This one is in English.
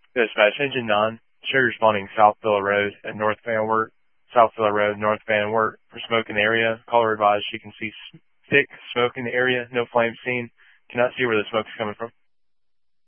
Dispatch engine 9. Show responding South Villa Road at North Van Wert. South Villa Road, North Van Wert. For smoke in the area, caller advised she can see thick smoke in the area. No flames seen. Cannot see where the smoke is coming from.